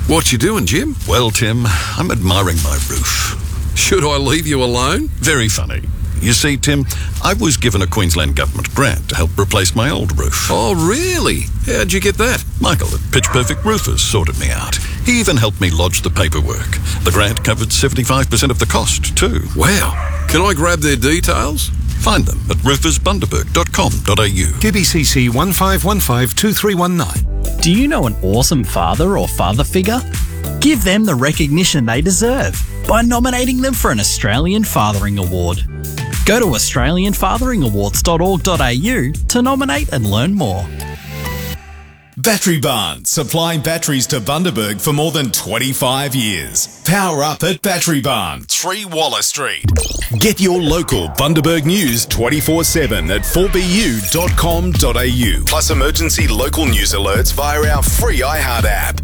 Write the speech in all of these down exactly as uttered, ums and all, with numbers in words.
What you doing, Jim? Well, Tim, I'm admiring my roof. Should I leave you alone? Very funny. You see, Tim, I was given a Queensland Government grant to help replace my old roof. Oh, really? How'd you get that? Michael at Pitch Perfect Roofers sorted me out. He even helped me lodge the paperwork. The grant covered seventy-five percent of the cost, too. Wow. Can I grab their details? Find them at roofers bundaberg dot com dot a u. Q B C C one five one five two three one nine. Do you know an awesome father or father figure? Give them the recognition they deserve by nominating them for an Australian Fathering Award. Go to australian fathering awards dot org dot a u to nominate and learn more. Battery Barn, supplying batteries to Bundaberg for more than twenty-five years. Power up at Battery Barn, three Waller Street. Get your local Bundaberg news twenty-four seven at four b u dot com dot a u. Plus emergency local news alerts via our free iHeart app.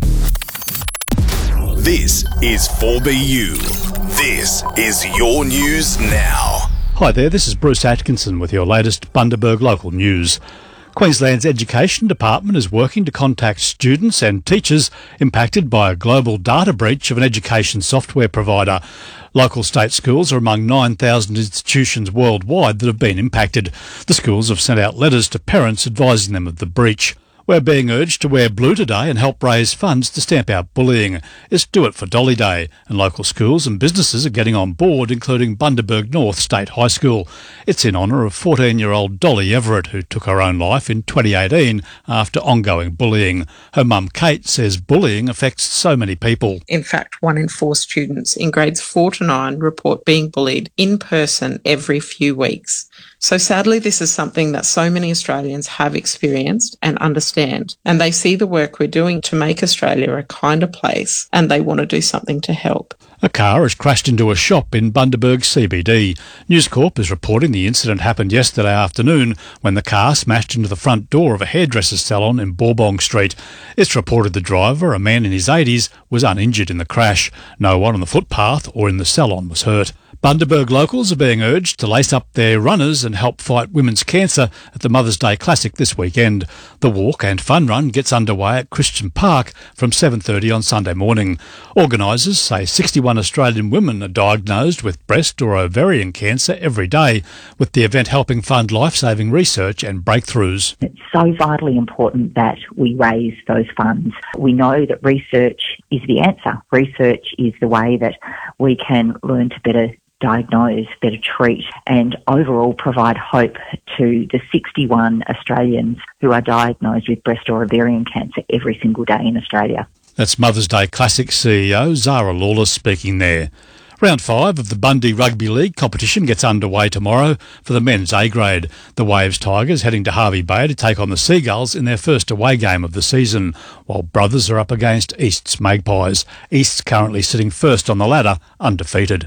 This is four B U. This is your news now. Hi there, this is Bruce Atkinson with your latest Bundaberg local news. Queensland's Education Department is working to contact students and teachers impacted by a global data breach of an education software provider. Local state schools are among nine thousand institutions worldwide that have been impacted. The schools have sent out letters to parents advising them of the breach. We're being urged to wear blue today and help raise funds to stamp out bullying. It's Do It for Dolly Day, and local schools and businesses are getting on board, including Bundaberg North State High School. It's in honour of fourteen-year-old Dolly Everett, who took her own life in twenty eighteen after ongoing bullying. Her mum, Kate, says bullying affects so many people. In fact, one in four students in grades four to nine report being bullied in person every few weeks. So sadly, this is something that so many Australians have experienced and understand, and they see the work we're doing to make Australia a kinder place, and they want to do something to help. A car has crashed into a shop in Bundaberg C B D. News Corp is reporting the incident happened yesterday afternoon when the car smashed into the front door of a hairdresser's salon in Bourbon Street. It's reported the driver, a man in his eighties, was uninjured in the crash. No one on the footpath or in the salon was hurt. Bundaberg locals are being urged to lace up their runners and help fight women's cancer at the Mother's Day Classic this weekend. The walk and fun run gets underway at Christian Park from seven thirty on Sunday morning. Organisers say sixty-one Australian women are diagnosed with breast or ovarian cancer every day, with the event helping fund life-saving research and breakthroughs. It's so vitally important that we raise those funds. We know that research is the answer. Research is the way that we can learn to better diagnose, better treat, and overall provide hope to the sixty-one Australians who are diagnosed with breast or ovarian cancer every single day in Australia. That's Mother's Day Classic C E O Zara Lawless speaking there. Round five of the Bundy Rugby League competition gets underway tomorrow for the men's A grade. The Waves Tigers heading to Hervey Bay to take on the Seagulls in their first away game of the season, while Brothers are up against East's Magpies. East's currently sitting first on the ladder, undefeated.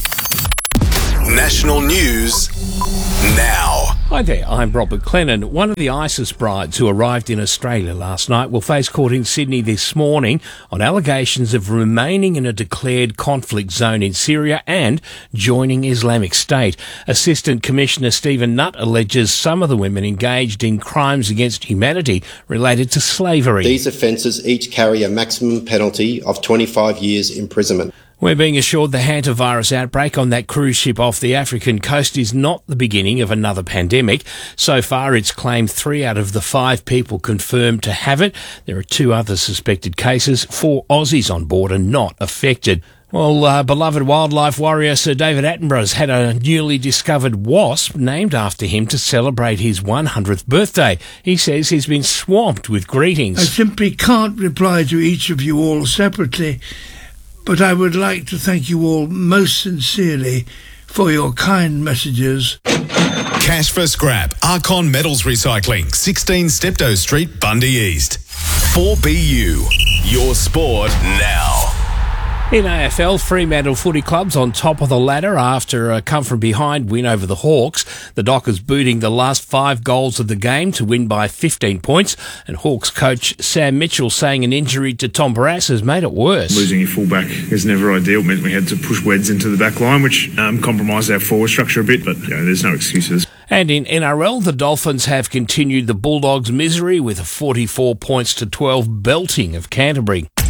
National news now. Hi there, I'm Robert Clennon. One of the ISIS brides who arrived in Australia last night will face court in Sydney this morning on allegations of remaining in a declared conflict zone in Syria and joining Islamic State. Assistant Commissioner Stephen Nutt alleges some of the women engaged in crimes against humanity related to slavery. These offences each carry a maximum penalty of twenty-five years imprisonment. We're being assured the hantavirus outbreak on that cruise ship off the African coast is not the beginning of another pandemic. So far, it's claimed three out of the five people confirmed to have it. There are two other suspected cases. Four Aussies on board are not affected. Well, uh, beloved wildlife warrior Sir David Attenborough's had a newly discovered wasp named after him to celebrate his one hundredth birthday. He says he's been swamped with greetings. I simply can't reply to each of you all separately, but I would like to thank you all most sincerely for your kind messages. Cash for scrap. Archon Metals Recycling, sixteen Steptoe Street, Bundy East. four B U, your sport now. In A F L, Fremantle Footy Club's on top of the ladder after a come-from-behind win over the Hawks. The Dockers booting the last five goals of the game to win by fifteen points, and Hawks coach Sam Mitchell saying an injury to Tom Barrass has made it worse. Losing your fullback is never ideal. It meant we had to push Weds into the back line, which um, compromised our forward structure a bit, but you know, there's no excuses. And in N R L, the Dolphins have continued the Bulldogs' misery with a forty-four points to twelve belting of Canterbury.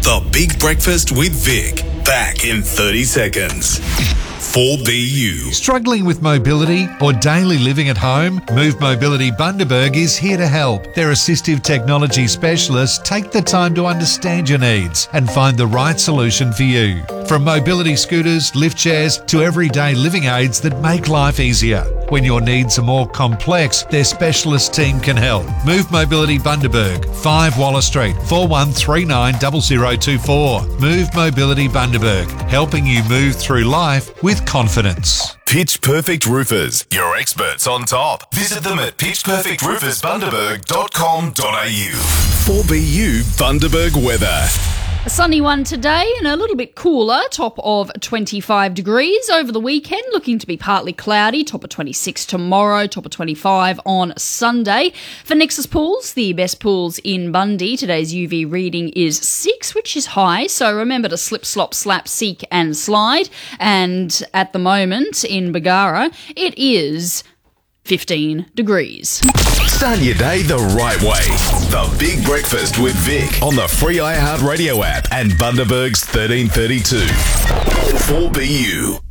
The Big Breakfast with Vic. Back in thirty seconds. four B U. Struggling with mobility or daily living at home? Move Mobility Bundaberg is here to help. Their assistive technology specialists take the time to understand your needs and find the right solution for you. From mobility scooters, lift chairs to everyday living aids that make life easier. When your needs are more complex, their specialist team can help. Move Mobility Bundaberg, five Wallace Street, four one three nine zero zero two four. Move Mobility Bundaberg, helping you move through life with confidence. Pitch Perfect Roofers, your experts on top. Visit them at pitch perfect roofers bundaberg dot com dot a u. four B U Bundaberg weather. A sunny one today and a little bit cooler, top of twenty-five degrees. Over the weekend, looking to be partly cloudy, top of twenty-six tomorrow, top of twenty-five on Sunday. For Nexus Pools, the best pools in Bundy, today's U V reading is six, which is high, so remember to slip, slop, slap, seek and slide. And at the moment in Bargara, it is fifteen degrees. Start your day the right way. The Big Breakfast with Vic on the free iHeartRadio app and Bundaberg's thirteen thirty-two. four B U.